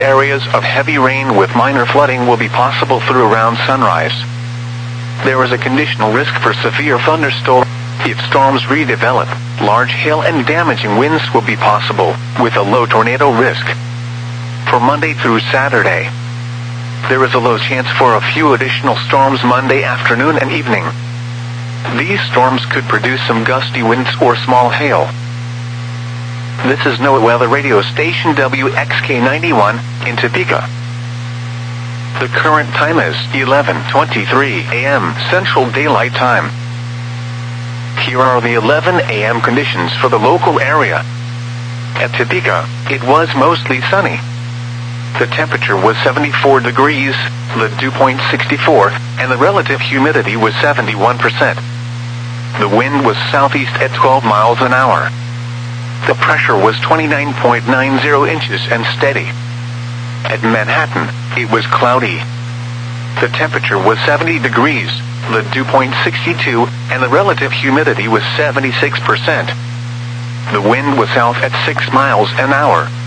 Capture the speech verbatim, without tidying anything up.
Areas of heavy rain with minor flooding will be possible through around sunrise. There is a conditional risk for severe thunderstorms. If storms redevelop, large hail and damaging winds will be possible, with a low tornado risk. For Monday through Saturday, there is a low chance for a few additional storms Monday afternoon and evening. These storms could produce some gusty winds or small hail. This is NOAA Weather Radio Station W X K ninety-one in Topeka. The current time is eleven twenty-three a m Central Daylight Time. Here are the eleven a m conditions for the local area. At Topeka, it was mostly sunny. The temperature was seventy-four degrees, the dew point sixty-four, and the relative humidity was seventy-one percent. The wind was southeast at twelve miles an hour. The pressure was twenty-nine point nine zero inches and steady. At Manhattan, it was cloudy. The temperature was seventy degrees, the dew point sixty-two, and the relative humidity was seventy-six percent. The wind was south at six miles an hour.